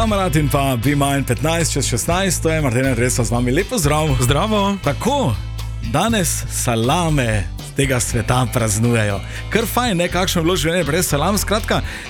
Kamerad in pa B-Mind 15/16, to je Martin Res z vami, lepo zdrav. Zdravo. Tako, danes salame tega sveta praznujejo. Kar fajn, ne, kakšno je bilo življenje brez salam. Skratka,